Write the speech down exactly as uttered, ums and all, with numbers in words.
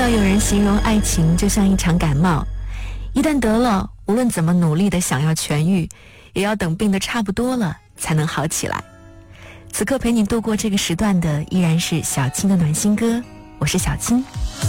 到有人形容爱情就像一场感冒，一旦得了，无论怎么努力的想要痊愈，也要等病得差不多了才能好起来。此刻陪你度过这个时段的依然是小青的暖心歌，我是小青。